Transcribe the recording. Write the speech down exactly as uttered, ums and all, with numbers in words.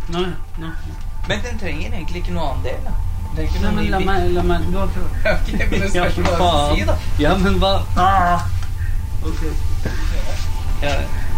Nei, nei. Men den trenger egentlig ikke noe annen del, da. Det er ikke Nei, noe men la meg, la meg, du har prøvd. Ok, men det skal ikke bare si, da. Ja, men hva? Ah. Ok. Ja,